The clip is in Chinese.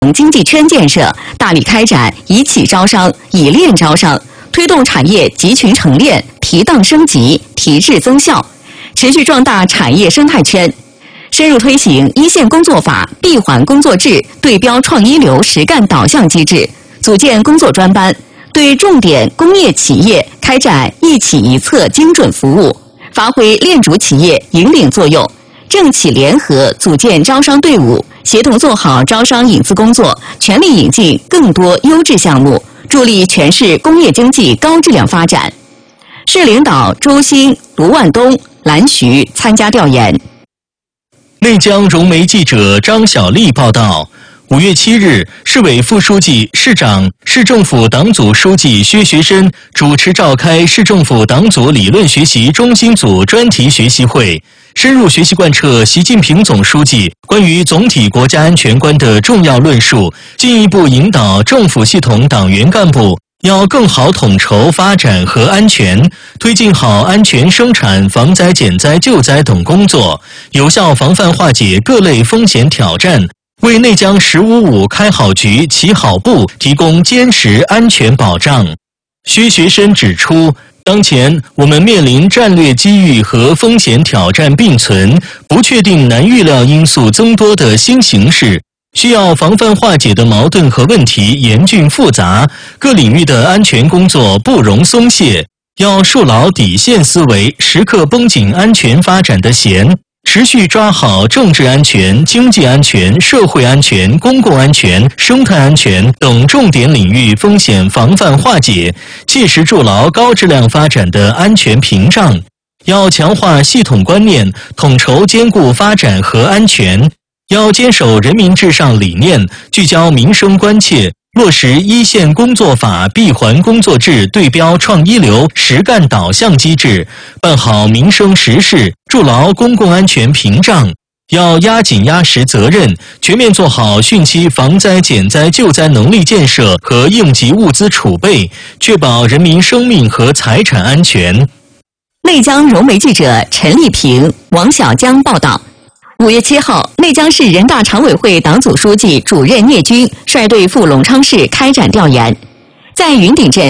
经济圈建设，大力开展以企招商、以链招商，推动产业集群成链、提档升级、提质增效，持续壮大产业生态圈。深入推行一线工作法闭环工作制对标创一流实干导向机制，组建工作专班，对重点工业企业开展一企一策精准服务，发挥链主企业引领作用，政企联合组建招商队伍，协同做好招商引资工作，全力引进更多优质项目，助力全市工业经济高质量发展。市领导周新、卢万东、蓝徐参加调研。 内江融媒记者张小丽报道，5月7日，市委副书记、市长、市政府党组书记薛学深主持召开市政府党组理论学习中心组专题学习会，深入学习贯彻习近平总书记关于总体国家安全观的重要论述，进一步引导政府系统党员干部要更好统筹发展和安全，推进好安全生产、防灾减灾救灾等工作，有效防范化解各类风险挑战，为内江“1055”开好局、起好步提供坚实安全保障。薛学深指出，当前我们面临战略机遇和风险挑战并存、不确定难预料因素增多的新形势，需要防范化解的矛盾和问题严峻复杂，各领域的安全工作不容松懈，要树牢底线思维，时刻绷紧安全发展的弦，持续抓好政治安全、经济安全、社会安全、公共安全、生态安全等重点领域风险防范化解，切实筑牢高质量发展的安全屏障。要强化系统观念，统筹兼顾发展和安全。要坚守人民至上理念，聚焦民生关切，落实一线工作法闭环工作制对标创一流实干导向机制，办好民生实事，筑牢公共安全屏障。要压紧压实责任，全面做好汛期防灾减灾救灾能力建设和应急物资储备，确保人民生命和财产安全。 内江融媒记者陈丽萍、王小江报道。5月7号，内江市人大常委会党组书记、主任聂军率队赴隆昌市开展调研，在云顶镇